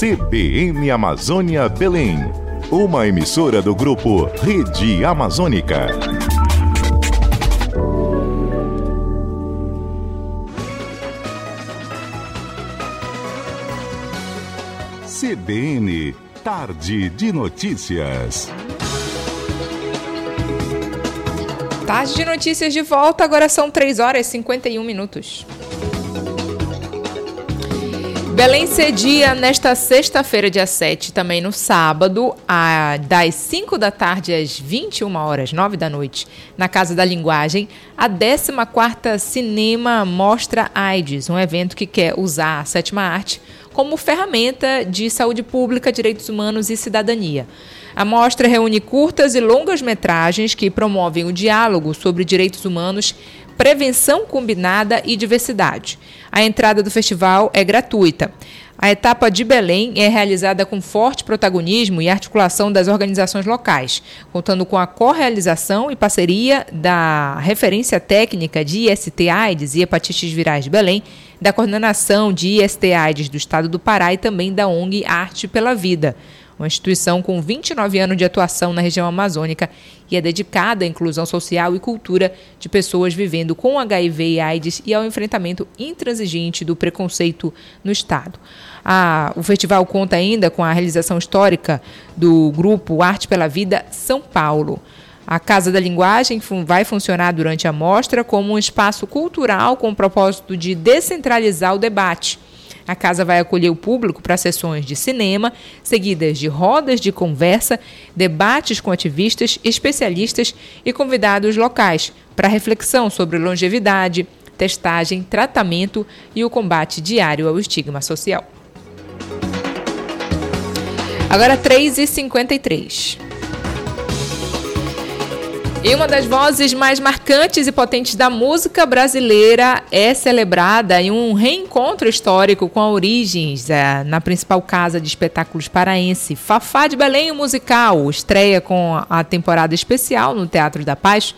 CBN Amazônia Belém, uma emissora do grupo Rede Amazônica. CBN Tarde de Notícias. Tarde de Notícias de volta, agora são 3h51. Belém cedia nesta sexta-feira, dia 7, também no sábado, das 5 da tarde às 21 horas, 9 da noite, na Casa da Linguagem, a 14ª Cinema Mostra AIDS, um evento que quer usar a sétima arte como ferramenta de saúde pública, direitos humanos e cidadania. A mostra reúne curtas e longas metragens que promovem o diálogo sobre direitos humanos, prevenção combinada e diversidade. A entrada do festival é gratuita. A etapa de Belém é realizada com forte protagonismo e articulação das organizações locais, contando com a correalização e parceria da Referência Técnica de IST-AIDS e Hepatites Virais de Belém, da Coordenação de IST-AIDS do Estado do Pará e também da ONG Arte pela Vida, uma instituição com 29 anos de atuação na região amazônica e é dedicada à inclusão social e cultura de pessoas vivendo com HIV e AIDS e ao enfrentamento intransigente do preconceito no Estado. O festival conta ainda com a realização histórica do grupo Arte pela Vida São Paulo. A Casa da Linguagem vai funcionar durante a mostra como um espaço cultural com o propósito de descentralizar o debate. A casa vai acolher o público para sessões de cinema, seguidas de rodas de conversa, debates com ativistas, especialistas e convidados locais para reflexão sobre longevidade, testagem, tratamento e o combate diário ao estigma social. Agora 3h53. E uma das vozes mais marcantes e potentes da música brasileira é celebrada em um reencontro histórico com origens na principal casa de espetáculos paraense. Fafá de Belém, o musical, estreia com a temporada especial no Teatro da Paz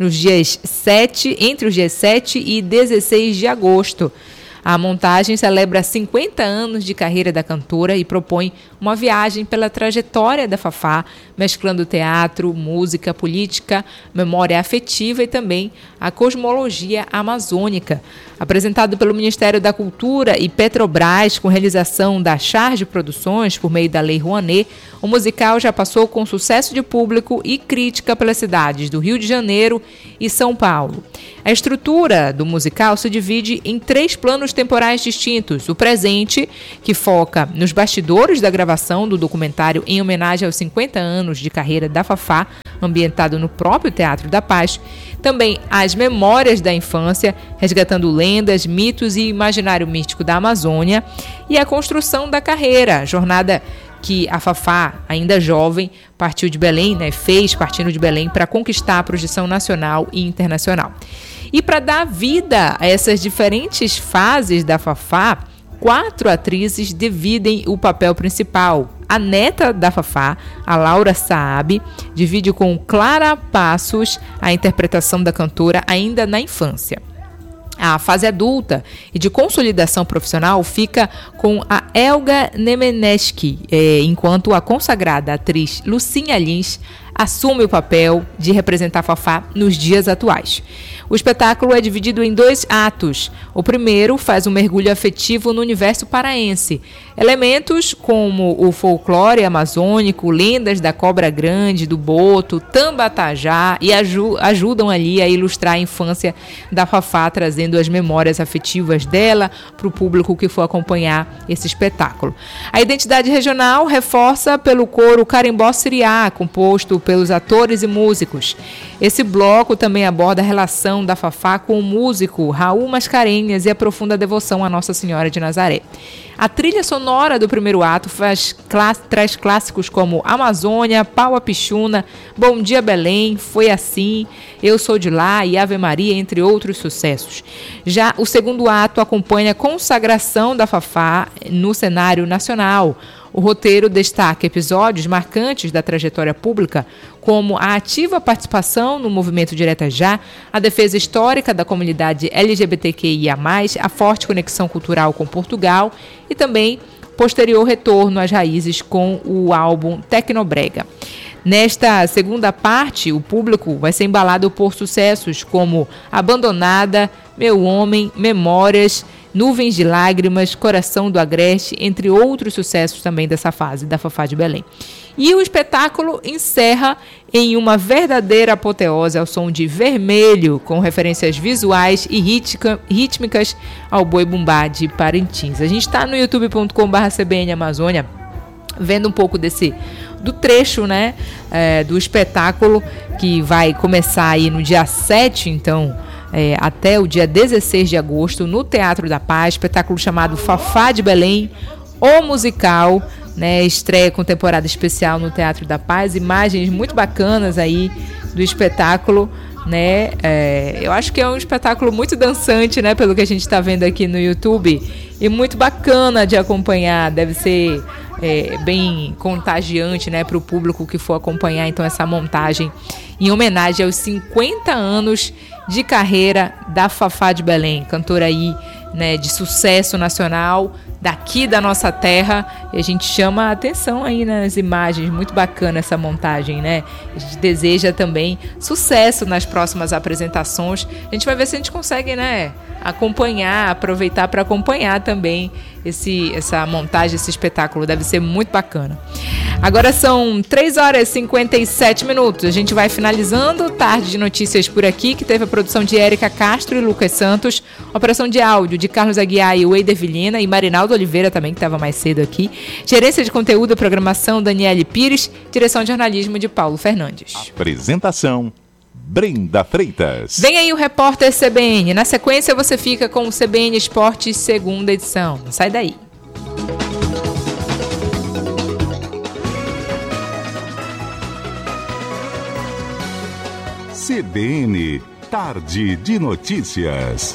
entre os dias 7 e 16 de agosto. A montagem celebra 50 anos de carreira da cantora e propõe uma viagem pela trajetória da Fafá, mesclando teatro, música, política, memória afetiva e também a cosmologia amazônica. Apresentado pelo Ministério da Cultura e Petrobras, com realização da Charge Produções por meio da Lei Rouanet, o musical já passou com sucesso de público e crítica pelas cidades do Rio de Janeiro e São Paulo. A estrutura do musical se divide em 3 planos temporais distintos. O presente, que foca nos bastidores da gravação do documentário em homenagem aos 50 anos de carreira da Fafá, ambientado no próprio Teatro da Paz. Também as memórias da infância, resgatando lendas, mitos e imaginário místico da Amazônia. E a construção da carreira, jornada que a Fafá, ainda jovem, partiu de Belém, fez partindo de Belém para conquistar a projeção nacional e internacional. E para dar vida a essas diferentes fases da Fafá, 4 atrizes dividem o papel principal. A neta da Fafá, a Laura Saab, divide com Clara Passos a interpretação da cantora ainda na infância. A fase adulta e de consolidação profissional fica com a Elga Nemeneski, enquanto a consagrada atriz Lucinha Lins assume o papel de representar Fafá nos dias atuais. O espetáculo é dividido em 2 atos. O primeiro faz um mergulho afetivo no universo paraense. Elementos como o folclore amazônico, lendas da cobra grande, do boto, tambatajá e ajudam ali a ilustrar a infância da Fafá, trazendo as memórias afetivas dela para o público que for acompanhar esse espetáculo. A identidade regional reforça pelo coro Carimbó Siriá, composto pelos atores e músicos. Esse bloco também aborda a relação da Fafá com o músico Raul Mascarenhas e a profunda devoção à Nossa Senhora de Nazaré. A trilha sonora do primeiro ato traz clássicos como Amazônia, Pau a Pichuna, Bom Dia Belém, Foi Assim, Eu Sou de Lá e Ave Maria, entre outros sucessos. Já o segundo ato acompanha a consagração da Fafá no cenário nacional. O roteiro destaca episódios marcantes da trajetória pública, como a ativa participação no movimento Direta Já, a defesa histórica da comunidade LGBTQIA+, a forte conexão cultural com Portugal e também posterior retorno às raízes com o álbum Tecnobrega. Nesta segunda parte, o público vai ser embalado por sucessos como Abandonada, Meu Homem, Memórias, Nuvens de Lágrimas, Coração do Agreste, entre outros sucessos também dessa fase da Fafá de Belém. E o espetáculo encerra em uma verdadeira apoteose ao som de Vermelho, com referências visuais e rítmicas ao Boi Bumbá de Parintins. A gente está no youtube.com/CBN Amazônia, vendo um pouco do trecho, né, do espetáculo, que vai começar aí no dia 7, então, até o dia 16 de agosto, no Teatro da Paz, espetáculo chamado Fafá de Belém, o musical, né, estreia com temporada especial no Teatro da Paz, imagens muito bacanas aí do espetáculo, né, eu acho que é um espetáculo muito dançante, né, pelo que a gente está vendo aqui no YouTube, e muito bacana de acompanhar, deve ser bem contagiante, né, para o público que for acompanhar então essa montagem em homenagem aos 50 anos de carreira da Fafá de Belém, cantora aí, né, de sucesso nacional, daqui da nossa terra, e a gente chama a atenção aí nas imagens, muito bacana essa montagem, né? A gente deseja também sucesso nas próximas apresentações. A gente vai ver se a gente consegue, né, aproveitar para acompanhar também essa montagem, esse espetáculo, deve ser muito bacana. Agora são 3h57. A gente vai finalizando Tarde de Notícias por aqui, que teve a produção de Érica Castro e Lucas Santos, operação de áudio de Carlos Aguiar e Weider Vilhena, e Marinaldo Oliveira também, que estava mais cedo aqui, gerência de conteúdo e programação Daniele Pires, direção de jornalismo de Paulo Fernandes. Apresentação Brenda Freitas. Vem aí o repórter CBN. Na sequência você fica com o CBN Esportes, segunda edição. Não sai daí. CBN Tarde de Notícias.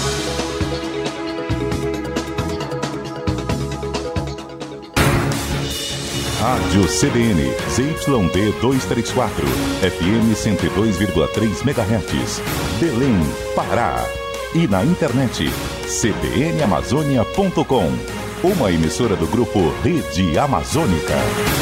Rádio CBN, ZYD 234, FM 102,3 MHz, Belém, Pará. E na internet, cbnamazônia.com, uma emissora do grupo Rede Amazônica.